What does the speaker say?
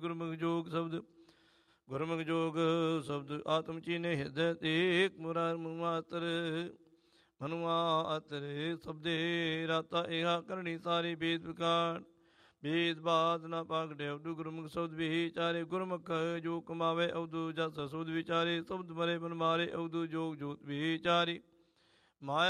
ਗੁਰਮੁਖ ਜੋਗ ਸ਼ਬਦ ਗੁਰਮੁਖ ਜੋਗ ਸ਼ਬਦ ਆਤਮ ਚੀਨੇ ਹਿਰਦੈ ਏਕ ਮੁਰਾਰ ਮਾਤਰ ਮਨੁਆਤਰ ਸਬਦੇ ਰਾਤਾ ਇਹਾ ਕਰਨੀ ਸਾਰੀ ਬੇਦ ਵਿਕਾਰ ਬੇਦ ਬਾਦ ਨਾ ਪਾਗੜੇ ਅਵਦੂ ਗੁਰਮੁਖ ਸ਼ਬਦ ਵਿਚਾਰੇ ਗੁਰਮੁਖ ਜੋ ਕਮਾਵੇ ਅਵਦੂ ਜਸ ਸ਼ਬਦ ਵਿਚਾਰੇ ਸ਼ਬਦ ਮਰੇ ਮਨ ਮਾਰੇ ਅਵਦੂ ਜੋਗ ਜੋਤ ਵਿਚਾਰੀ ਮਾਇਆ